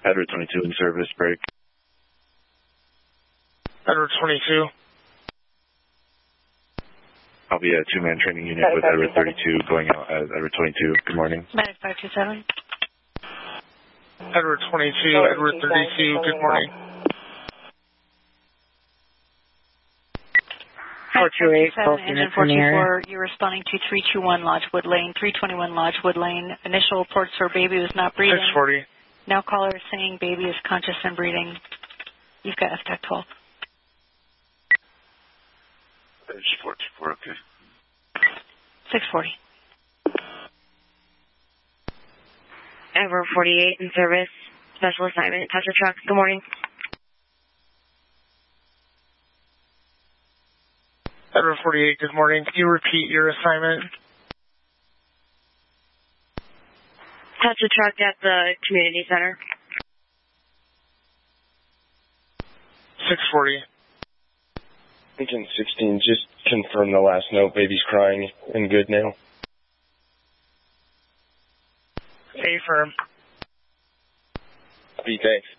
Edward 22 in service, break. Edward 22. I'll be a two-man training unit with Edward 32 going out as Edward 22. Good morning. Medic 527. Edward 22, Edward 32, good morning. 428, Engine 424, you're responding to 321 Lodgewood Lane, 321 Lodgewood Lane. Initial reports for baby was not breathing. 640. Now caller is saying baby is conscious and breathing. You've got FTAC 12. It's 44, okay. 640. Edward 48 in service, special assignment, Toucher truck, good morning. Edward 48, good morning. Can you repeat your assignment? Toucher truck at the community center. 640. Agent 16, just confirm the last note. Baby's crying and good now. A firm. B, thanks.